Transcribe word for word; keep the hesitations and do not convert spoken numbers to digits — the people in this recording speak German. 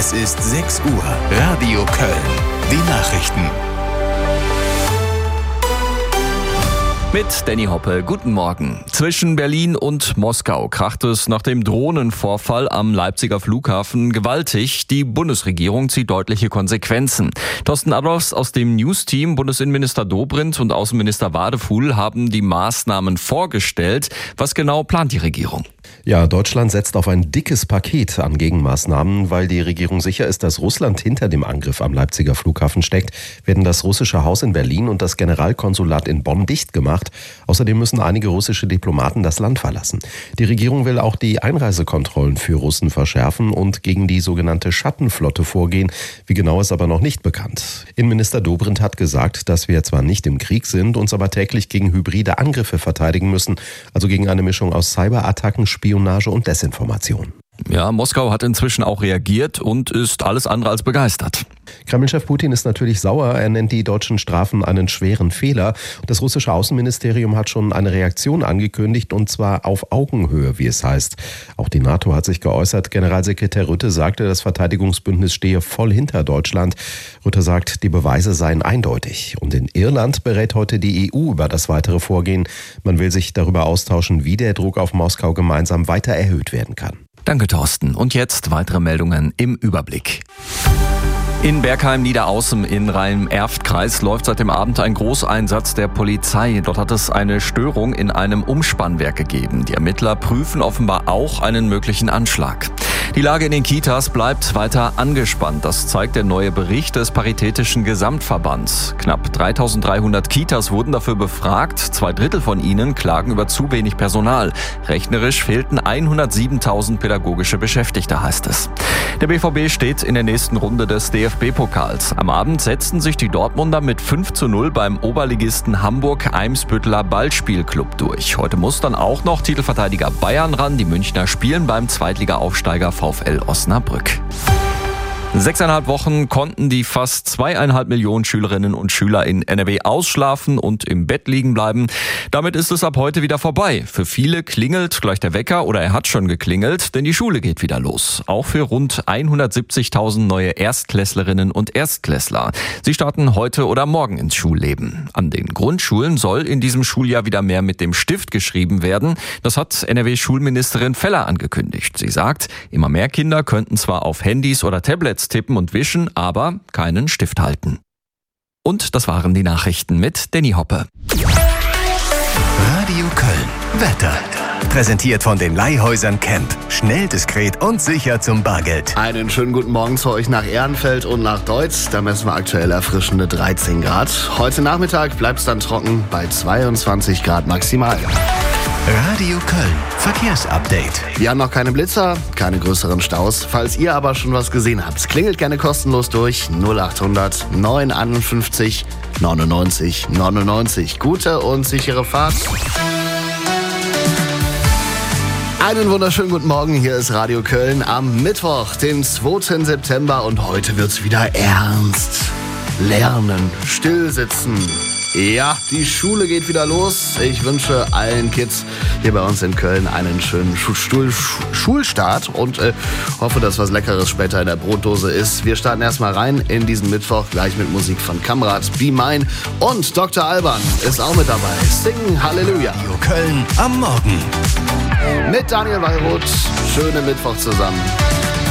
Es ist sechs Uhr. Radio Köln. Die Nachrichten. Mit Danny Hoppe, guten Morgen. Zwischen Berlin und Moskau kracht es nach dem Drohnenvorfall am Leipziger Flughafen gewaltig. Die Bundesregierung zieht deutliche Konsequenzen. Thorsten Adolfs aus dem News-Team, Bundesinnenminister Dobrindt und Außenminister Wadefuhl haben die Maßnahmen vorgestellt. Was genau plant die Regierung? Ja, Deutschland setzt auf ein dickes Paket an Gegenmaßnahmen. Weil die Regierung sicher ist, dass Russland hinter dem Angriff am Leipziger Flughafen steckt, werden das russische Haus in Berlin und das Generalkonsulat in Bonn dicht gemacht. Außerdem müssen einige russische Diplomaten das Land verlassen. Die Regierung will auch die Einreisekontrollen für Russen verschärfen und gegen die sogenannte Schattenflotte vorgehen. Wie genau ist aber noch nicht bekannt. Innenminister Dobrindt hat gesagt, dass wir zwar nicht im Krieg sind, uns aber täglich gegen hybride Angriffe verteidigen müssen, also gegen eine Mischung aus Cyberattacken, Spionage und Desinformation. Ja, Moskau hat inzwischen auch reagiert und ist alles andere als begeistert. Kreml-Chef Putin ist natürlich sauer. Er nennt die deutschen Strafen einen schweren Fehler. Das russische Außenministerium hat schon eine Reaktion angekündigt, und zwar auf Augenhöhe, wie es heißt. Auch die NATO hat sich geäußert. Generalsekretär Rutte sagte, das Verteidigungsbündnis stehe voll hinter Deutschland. Rutte sagt, die Beweise seien eindeutig. Und in Irland berät heute die E U über das weitere Vorgehen. Man will sich darüber austauschen, wie der Druck auf Moskau gemeinsam weiter erhöht werden kann. Danke, Thorsten. Und jetzt weitere Meldungen im Überblick. In Bergheim-Niederaußem in Rhein-Erft-Kreis läuft seit dem Abend ein Großeinsatz der Polizei. Dort hat es eine Störung in einem Umspannwerk gegeben. Die Ermittler prüfen offenbar auch einen möglichen Anschlag. Die Lage in den Kitas bleibt weiter angespannt. Das zeigt der neue Bericht des Paritätischen Gesamtverbands. Knapp dreitausenddreihundert Kitas wurden dafür befragt. Zwei Drittel von ihnen klagen über zu wenig Personal. Rechnerisch fehlten hundertsiebentausend pädagogische Beschäftigte, heißt es. Der B V B steht in der nächsten Runde des D F B-Pokals. Am Abend setzten sich die Dortmunder mit fünf zu null beim Oberligisten Hamburg-Eimsbütteler Ballspielclub durch. Heute muss dann auch noch Titelverteidiger Bayern ran. Die Münchner spielen beim Zweitliga-Aufsteiger VfL Osnabrück. Sechseinhalb Wochen konnten die fast zweieinhalb Millionen Schülerinnen und Schüler in N R W ausschlafen und im Bett liegen bleiben. Damit ist es ab heute wieder vorbei. Für viele klingelt gleich der Wecker oder er hat schon geklingelt, denn die Schule geht wieder los. Auch für rund hundertsiebzigtausend neue Erstklässlerinnen und Erstklässler. Sie starten heute oder morgen ins Schulleben. An den Grundschulen soll in diesem Schuljahr wieder mehr mit dem Stift geschrieben werden. Das hat N R W-Schulministerin Feller angekündigt. Sie sagt, immer mehr Kinder könnten zwar auf Handys oder Tablets tippen und wischen, aber keinen Stift halten. Und das waren die Nachrichten mit Danny Hoppe. Radio Köln. Wetter. Präsentiert von den Leihhäusern Camp. Schnell, diskret und sicher zum Bargeld. Einen schönen guten Morgen zu euch nach Ehrenfeld und nach Deutz. Da messen wir aktuell erfrischende dreizehn Grad. Heute Nachmittag bleibt es dann trocken bei zweiundzwanzig Grad maximal. Radio Köln. Verkehrsupdate. Wir haben noch keine Blitzer, keine größeren Staus. Falls ihr aber schon was gesehen habt, klingelt gerne kostenlos durch null achthundert neunundfünfzig neunundneunzig neunundneunzig. Gute und sichere Fahrt. Einen wunderschönen guten Morgen, hier ist Radio Köln am Mittwoch, den zweiten September, und heute wird's wieder ernst. Lernen, stillsitzen. Ja, die Schule geht wieder los. Ich wünsche allen Kids hier bei uns in Köln einen schönen Schul- Schulstart und äh, hoffe, dass was Leckeres später in der Brotdose ist. Wir starten erstmal rein in diesen Mittwoch, gleich mit Musik von Kamrat, Be Mine, und Doktor Alban ist auch mit dabei. Singen Halleluja. Radio Köln am Morgen. Mit Daniel Wallroth. Schönen Mittwoch zusammen.